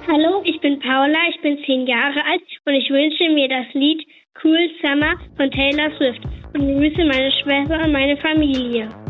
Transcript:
Hallo, ich bin Paula, ich bin 10 Jahre alt und ich wünsche mir das Lied Cool Summer von Taylor Swift und grüße meine Schwester und meine Familie.